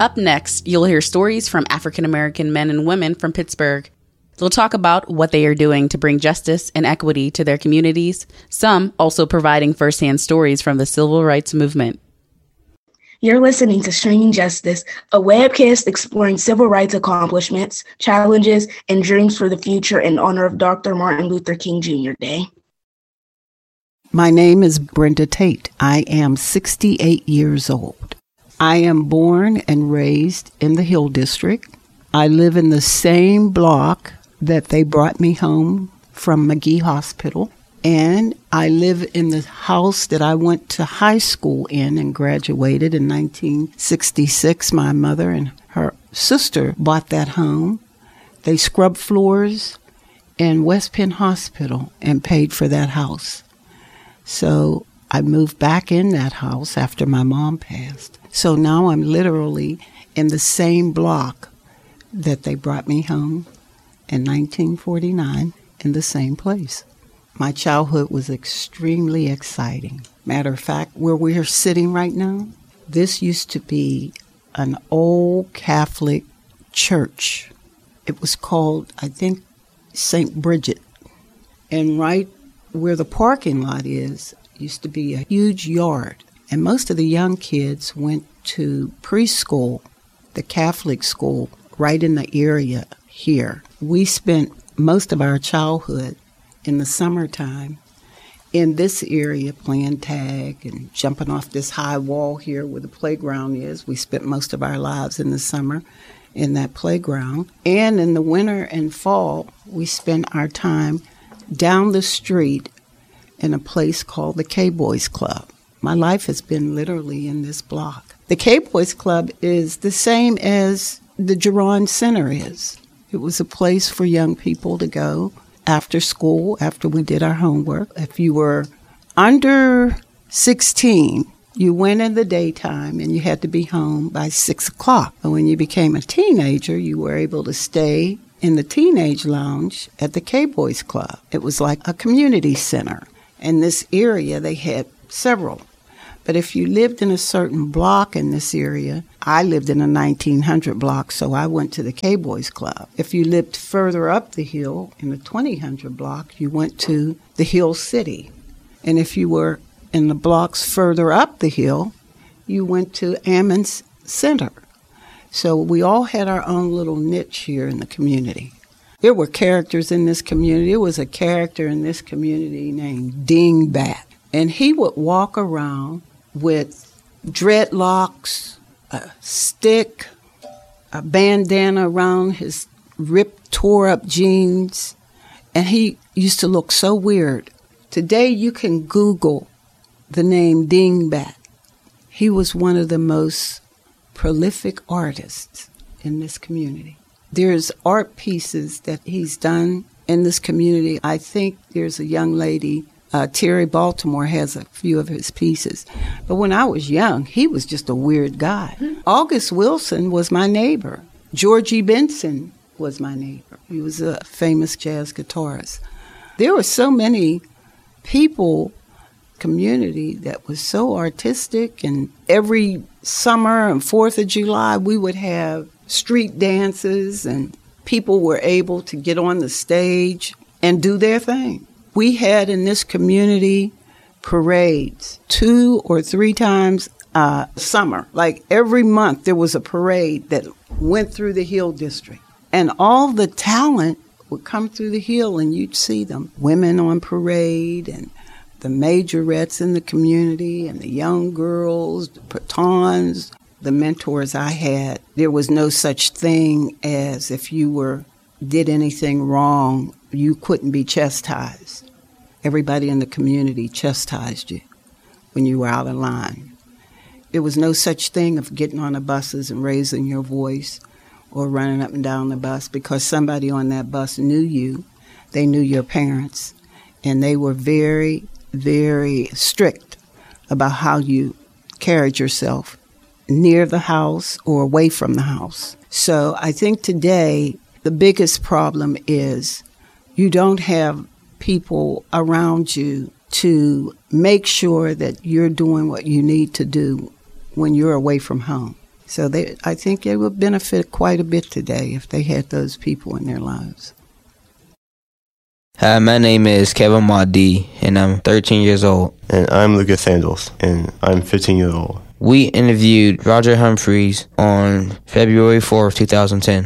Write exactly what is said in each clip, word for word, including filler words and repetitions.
Up next, you'll hear stories from African American men and women from Pittsburgh. They'll talk about what they are doing to bring justice and equity to their communities, some also providing firsthand stories from the civil rights movement. You're listening to Streaming Justice, a webcast exploring civil rights accomplishments, challenges, and dreams for the future in honor of Doctor Martin Luther King Junior Day. My name is Brenda Tate. I am sixty-eight years old. I am born and raised in the Hill District. I live in the same block that they brought me home from McGee Hospital. And I live in the house that I went to high school in and graduated in nineteen sixty-six. My mother and her sister bought that home. They scrubbed floors in West Penn Hospital and paid for that house. So I moved back in that house after my mom passed. So now I'm literally in the same block that they brought me home in nineteen forty-nine, in the same place. My childhood was extremely exciting. Matter of fact, where we're sitting right now, this used to be an old Catholic church. It was called, I think, Saint Bridget. And right where the parking lot is, used to be a huge yard. And most of the young kids went to preschool, the Catholic school, right in the area here. We spent most of our childhood in the summertime in this area playing tag and jumping off this high wall here where the playground is. We spent most of our lives in the summer in that playground. And in the winter and fall, we spent our time down the street in a place called the K-Boys Club. My life has been literally in this block. The K-Boys Club is the same as the Geron Center is. It was a place for young people to go after school, after we did our homework. If you were under sixteen, you went in the daytime and you had to be home by six o'clock. And when you became a teenager, you were able to stay in the teenage lounge at the K-Boys Club. It was like a community center. In this area, they had several. But if you lived in a certain block in this area, I lived in a nineteen hundred block, so I went to the K-Boys Club. If you lived further up the hill in the twenty hundred block, you went to the Hill City. And if you were in the blocks further up the hill, you went to Ammons Center. So we all had our own little niche here in the community. There were characters in this community. There was a character in this community named Dingbat. And he would walk around with dreadlocks, a stick, a bandana around his ripped, tore-up jeans, and he used to look so weird. Today you can Google the name Dingbat. He was one of the most prolific artists in this community. There's art pieces that he's done in this community. I think there's a young lady, Uh, Terry Baltimore has a few of his pieces. But when I was young, he was just a weird guy. Mm-hmm. August Wilson was my neighbor. Georgie Benson was my neighbor. He was a famous jazz guitarist. There were so many people, community, that was so artistic. And every summer and fourth of July, we would have street dances, and people were able to get on the stage and do their thing. We had in this community parades two or three times a summer. Like every month there was a parade that went through the Hill District. And all the talent would come through the Hill and you'd see them. Women on parade and the majorettes in the community and the young girls, the batons, the mentors I had. There was no such thing as if you were did anything wrong, you couldn't be chastised. Everybody in the community chastised you when you were out of line. There was no such thing of getting on the buses and raising your voice or running up and down the bus because somebody on that bus knew you. They knew your parents, and they were very, very strict about how you carried yourself near the house or away from the house. So I think today the biggest problem is you don't have people around you to make sure that you're doing what you need to do when you're away from home. So they, I think it would benefit quite a bit today if they had those people in their lives. Hi, my name is Kevin Mahdi, and I'm thirteen years old. And I'm Lucas Sandals, and I'm fifteen years old. We interviewed Roger Humphreys on February fourth, twenty ten.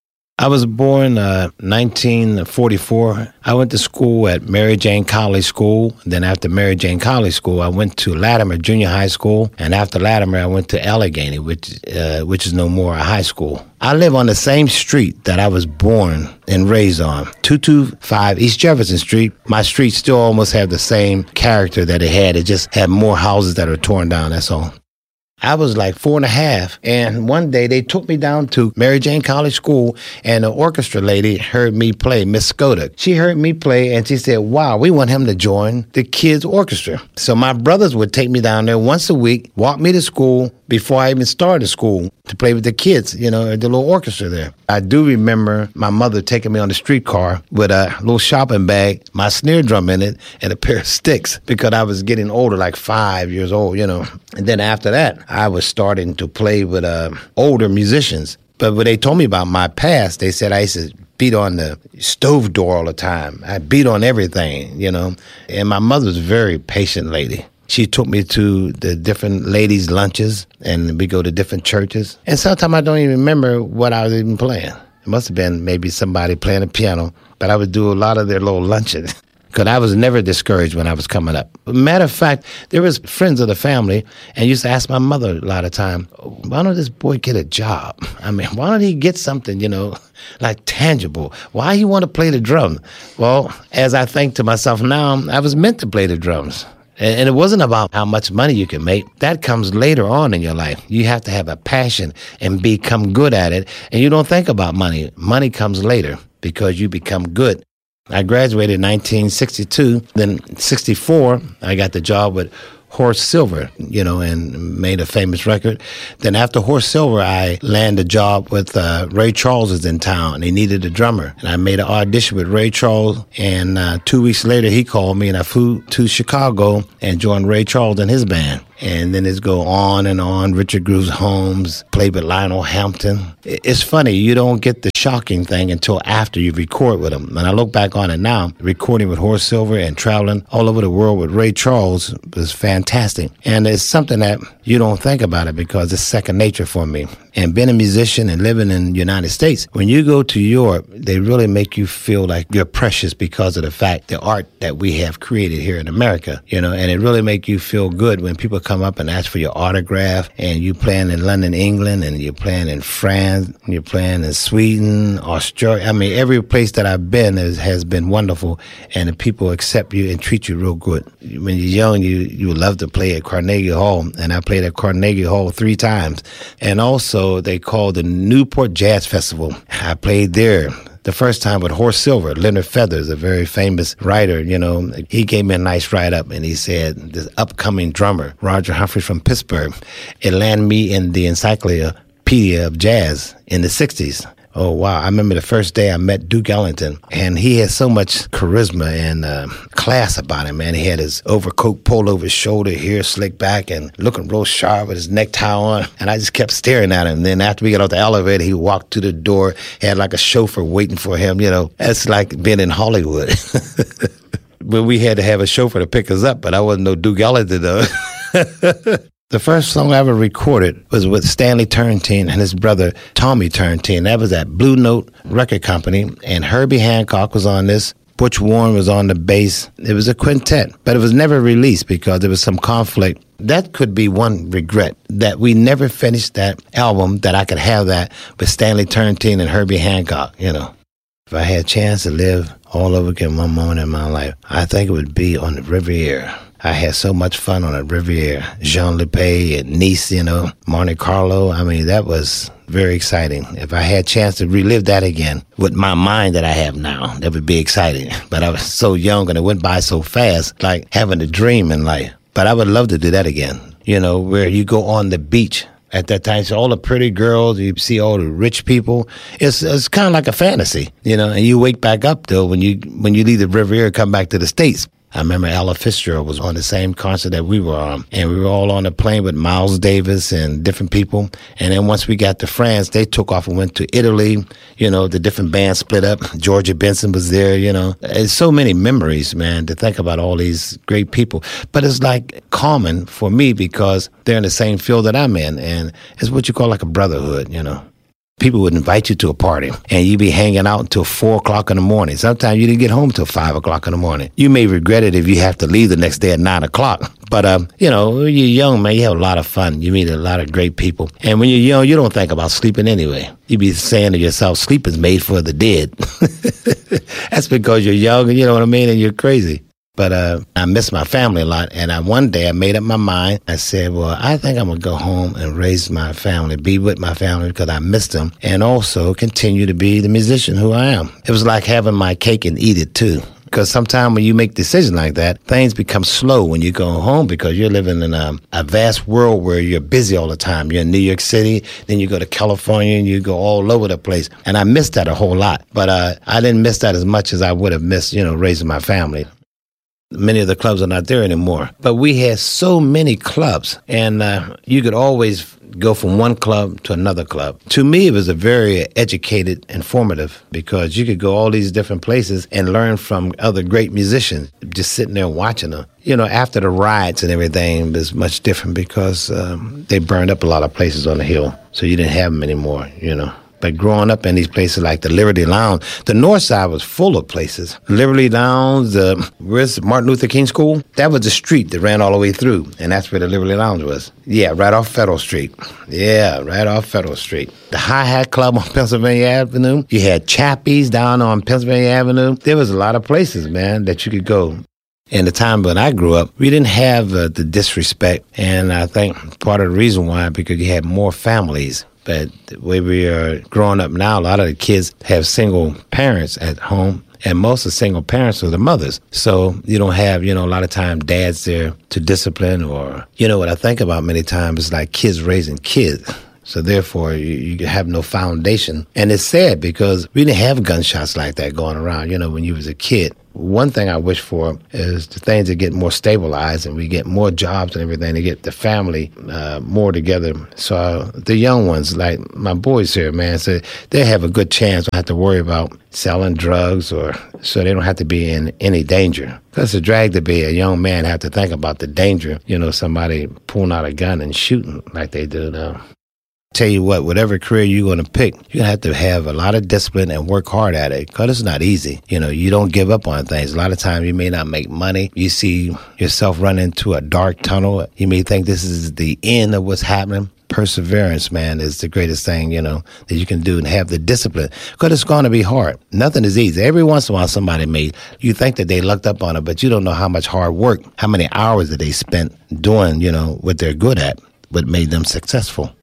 I was born uh, nineteen forty-four. I went to school at Mary Jane College School. Then after Mary Jane College School, I went to Latimer Junior High School. And after Latimer, I went to Allegheny, which uh, which is no more a high school. I live on the same street that I was born and raised on, two two five East Jefferson Street. My street still almost have the same character that it had. It just had more houses that are torn down, that's all. I was like four and a half, and one day they took me down to Mary Jane College School, and the orchestra lady heard me play, Miss Skoda. She heard me play, and she said, wow, we want him to join the kids' orchestra. So my brothers would take me down there once a week, walk me to school before I even started school to play with the kids, you know, the little orchestra there. I do remember my mother taking me on the streetcar with a little shopping bag, my snare drum in it, and a pair of sticks because I was getting older, like five years old, you know. And then after that, I was starting to play with uh, older musicians. But when they told me about my past, they said I used to beat on the stove door all the time. I beat on everything, you know. And my mother was a very patient lady. She took me to the different ladies' lunches, and we go to different churches. And sometimes I don't even remember what I was even playing. It must have been maybe somebody playing a piano, but I would do a lot of their little lunches. Because I was never discouraged when I was coming up. Matter of fact, there was friends of the family, and used to ask my mother a lot of time, why don't this boy get a job? I mean, why don't he get something, you know, like tangible? Why he want to play the drum? Well, as I think to myself now, I was meant to play the drums. And it wasn't about how much money you can make. That comes later on in your life. You have to have a passion and become good at it. And you don't think about money. Money comes later because you become good. I graduated in nineteen sixty-two. Then sixty-four, I got the job with Horace Silver, you know, and made a famous record. Then after Horace Silver, I landed a job with uh, Ray Charles is in town. And they needed a drummer. And I made an audition with Ray Charles. And uh, two weeks later, he called me, and I flew to Chicago and joined Ray Charles and his band. And then it's go on and on. Richard Grooves Holmes, played with Lionel Hampton. It's funny, you don't get the shocking thing until after you record with them. And I look back on it now, recording with Horace Silver and traveling all over the world with Ray Charles was fantastic. And it's something that you don't think about it because it's second nature for me. And being a musician and living in the United States, when you go to Europe, they really make you feel like you're precious because of the fact, the art that we have created here in America, you know, and it really make you feel good when people come up and ask for your autograph, and you playing in London, England, and you're playing in France, and you're playing in Sweden, Australia. I mean, every place that I've been is, has been wonderful, and the people accept you and treat you real good. When you're young, you, you love to play at Carnegie Hall, and I played at Carnegie Hall three times. And also, they called the Newport Jazz Festival. I played there the first time with Horace Silver. Leonard Feathers, a very famous writer, you know, he gave me a nice write-up, and he said, this upcoming drummer, Roger Humphreys from Pittsburgh, it landed me in the Encyclopedia of Jazz in the sixties. Oh, wow. I remember the first day I met Duke Ellington, and he had so much charisma and uh, class about him, man. He had his overcoat pulled over his shoulder, hair slicked back, and looking real sharp with his necktie on. And I just kept staring at him. And then after we got off the elevator, he walked to the door, had like a chauffeur waiting for him, you know. That's like being in Hollywood. But we had to have a chauffeur to pick us up, but I wasn't no Duke Ellington, though. The first song I ever recorded was with Stanley Turrentine and his brother Tommy Turrentine. That was at Blue Note Record Company, and Herbie Hancock was on this. Butch Warren was on the bass. It was a quintet, but it was never released because there was some conflict. That could be one regret, that we never finished that album, that I could have that with Stanley Turrentine and Herbie Hancock, you know. If I had a chance to live all over again one moment in my life, I think it would be on the Riviera. I had so much fun on the Riviera. Jean Lepay and Nice, you know, Monte Carlo. I mean, that was very exciting. If I had a chance to relive that again with my mind that I have now, that would be exciting. But I was so young and it went by so fast, like having a dream in life. But I would love to do that again, you know, where you go on the beach. At that time, so all the pretty girls, you see all the rich people. It's it's kind of like a fantasy, you know. And you wake back up though when you when you leave the Riviera, come back to the States. I remember Ella Fitzgerald was on the same concert that we were on. And we were all on the plane with Miles Davis and different people. And then once we got to France, they took off and went to Italy. You know, the different bands split up. Georgia Benson was there, you know. It's so many memories, man, to think about all these great people. But it's like common for me because they're in the same field that I'm in. And it's what you call like a brotherhood, you know. People would invite you to a party, and you'd be hanging out until four o'clock in the morning. Sometimes you didn't get home till five o'clock in the morning. You may regret it if you have to leave the next day at nine o'clock. But, um, you know, when you're young, man, you have a lot of fun. You meet a lot of great people. And when you're young, you don't think about sleeping anyway. You be saying to yourself, sleep is made for the dead. That's because you're young, you know what I mean, and you're crazy. But uh, I miss my family a lot, and I, one day I made up my mind. I said, well, I think I'm going to go home and raise my family, be with my family because I miss them, and also continue to be the musician who I am. It was like having my cake and eat it, too. Because sometimes when you make decisions like that, things become slow when you go home because you're living in a, a vast world where you're busy all the time. You're in New York City, then you go to California, and you go all over the place. And I missed that a whole lot. But uh, I didn't miss that as much as I would have missed, you know, raising my family. Many of the clubs are not there anymore. But we had so many clubs, and uh, you could always go from one club to another club. To me, it was a very educated, informative, because you could go all these different places and learn from other great musicians, just sitting there watching them. You know, after the riots and everything, it was much different because um, they burned up a lot of places on the hill, so you didn't have them anymore, you know. But growing up in these places like the Liberty Lounge, the North Side was full of places. Liberty Lounge, uh, where's Martin Luther King School? That was the street that ran all the way through, and that's where the Liberty Lounge was. Yeah, right off Federal Street. Yeah, right off Federal Street. The Hi-Hat Club on Pennsylvania Avenue. You had Chappie's down on Pennsylvania Avenue. There was a lot of places, man, that you could go. In the time when I grew up, we didn't have uh, the disrespect, and I think part of the reason why, because you had more families. But the way we are growing up now, a lot of the kids have single parents at home, and most of the single parents are the mothers. So you don't have, you know, a lot of time dads there to discipline, or, you know, what I think about many times is like kids raising kids. So therefore, you, you have no foundation. And it's sad because we didn't have gunshots like that going around, you know, when you was a kid. One thing I wish for is the things that get more stabilized and we get more jobs and everything to get the family uh, more together. So uh, the young ones, like my boys here, man, so they have a good chance. Don't have to worry about selling drugs, or so they don't have to be in any danger. Because it's a drag to be a young man, have to think about the danger, you know, somebody pulling out a gun and shooting like they do now. Tell you what, whatever career you're going to pick, you're going to have to have a lot of discipline and work hard at it, because it's not easy. You know, you don't give up on things. A lot of times you may not make money. You see yourself run into a dark tunnel. You may think this is the end of what's happening. Perseverance, man, is the greatest thing, you know, that you can do, and have the discipline, because it's going to be hard. Nothing is easy. Every once in a while somebody may, you think that they lucked up on it, but you don't know how much hard work, how many hours that they spent doing, you know, what they're good at, what made them successful.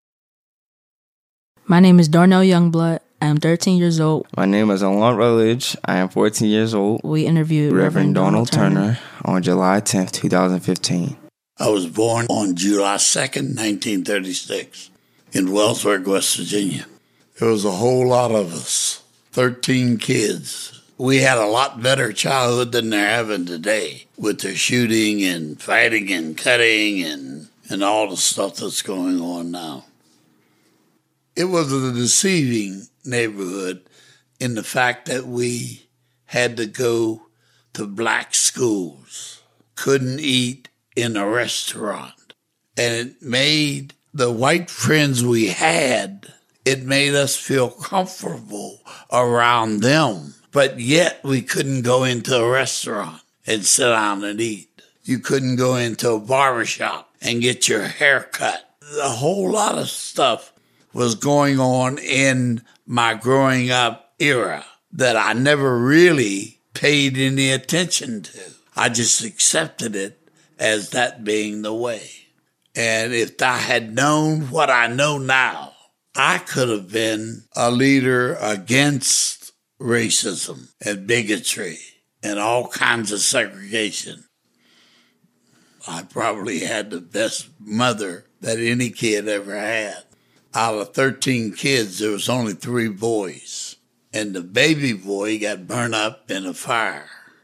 My name is Darnell Youngblood. I am thirteen years old. My name is Alon Rutledge. I am fourteen years old. We interviewed Reverend, Reverend Donald, Donald Turner. Turner on July tenth, twenty fifteen. I was born on July second, nineteen thirty-six, in Wellsburg, West Virginia. There was a whole lot of us, thirteen kids. We had a lot better childhood than they're having today, with their shooting and fighting and cutting and, and all the stuff that's going on now. It was a deceiving neighborhood in the fact that we had to go to black schools, couldn't eat in a restaurant. And it made the white friends we had, it made us feel comfortable around them. But yet we couldn't go into a restaurant and sit down and eat. You couldn't go into a barbershop and get your hair cut. A whole lot of stuff was going on in my growing up era that I never really paid any attention to. I just accepted it as that being the way. And if I had known what I know now, I could have been a leader against racism and bigotry and all kinds of segregation. I probably had the best mother that any kid ever had. Out of thirteen kids, there was only three boys. And the baby boy got burned up in a fire.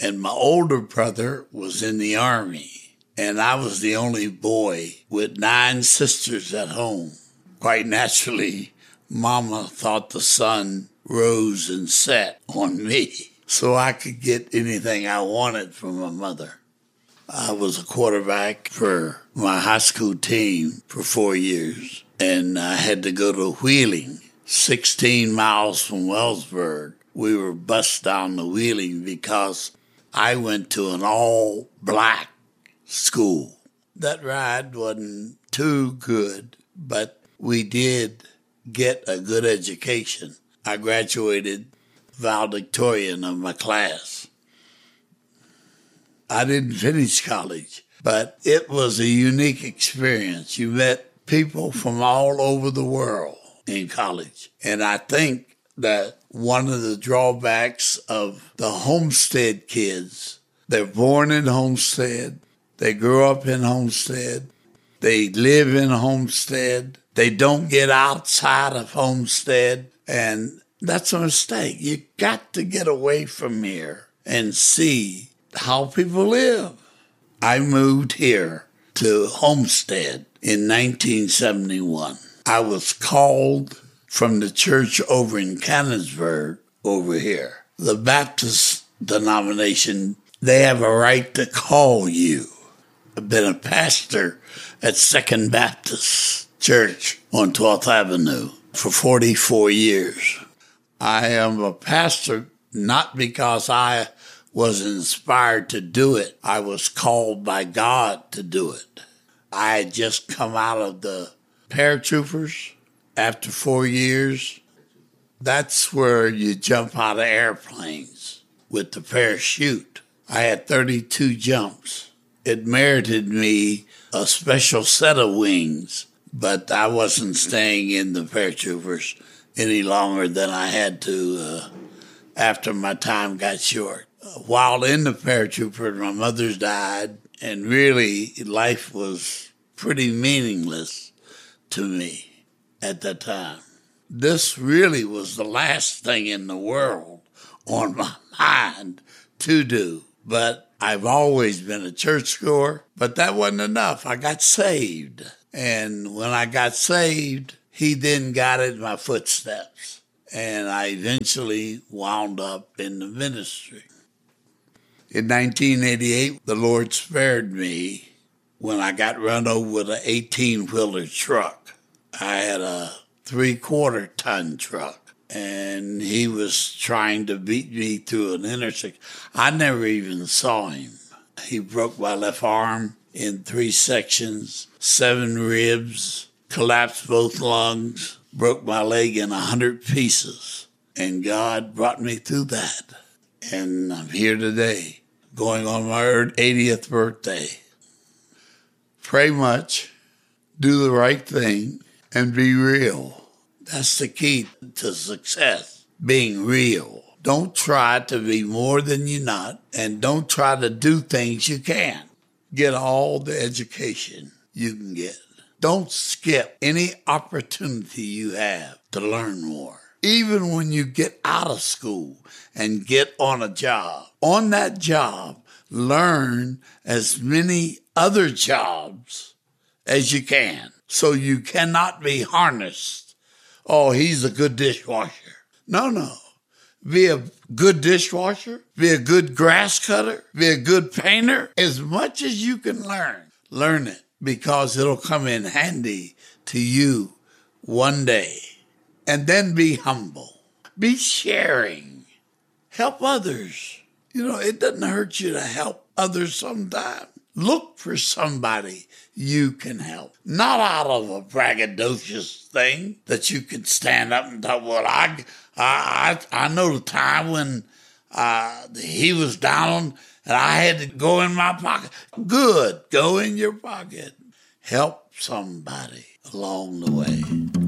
And my older brother was in the Army, and I was the only boy with nine sisters at home. Quite naturally, Mama thought the sun rose and set on me, so I could get anything I wanted from my mother. I was a quarterback for my high school team for four years, and I had to go to Wheeling, sixteen miles from Wellsburg. We were bused down to Wheeling because I went to an all-black school. That ride wasn't too good, but we did get a good education. I graduated valedictorian of my class. I didn't finish college, but it was a unique experience. You met people from all over the world in college. And I think that one of the drawbacks of the Homestead kids, they're born in Homestead, they grew up in Homestead, they live in Homestead, they don't get outside of Homestead, and that's a mistake. You got to get away from here and see how people live. I moved here to Homestead in nineteen seventy-one. I was called from the church over in Canonsburg over here. The Baptist denomination, they have a right to call you. I've been a pastor at Second Baptist Church on twelfth Avenue for forty-four years. I am a pastor not because I was inspired to do it. I was called by God to do it. I had just come out of the paratroopers after four years. That's where you jump out of airplanes with the parachute. I had thirty-two jumps. It merited me a special set of wings, but I wasn't staying in the paratroopers any longer than I had to uh, after my time got short. While in the paratrooper, my mother's died, and really life was pretty meaningless to me at that time. This really was the last thing in the world on my mind to do. But I've always been a churchgoer, but that wasn't enough. I got saved. And when I got saved, he then guided my footsteps. And I eventually wound up in the ministry. In nineteen eighty-eight, the Lord spared me when I got run over with an eighteen-wheeler truck. I had a three-quarter ton truck, and he was trying to beat me through an intersection. I never even saw him. He broke my left arm in three sections, seven ribs, collapsed both lungs, broke my leg in a hundred pieces, and God brought me through that. And I'm here today, going on my eightieth birthday. Pray much, do the right thing, and be real. That's the key to success, being real. Don't try to be more than you're not, and don't try to do things you can't. Get all the education you can get. Don't skip any opportunity you have to learn more. Even when you get out of school and get on a job, on that job, learn as many other jobs as you can. So you cannot be harnessed. Oh, he's a good dishwasher. No, no. Be a good dishwasher. Be a good grass cutter. Be a good painter. As much as you can learn, learn it, because it'll come in handy to you one day. And then be humble. Be sharing. Help others. You know, it doesn't hurt you to help others sometimes. Look for somebody you can help. Not out of a braggadocious thing that you can stand up and talk, well, I, I, I know the time when uh, he was down and I had to go in my pocket. Good. Go in your pocket. Help somebody along the way.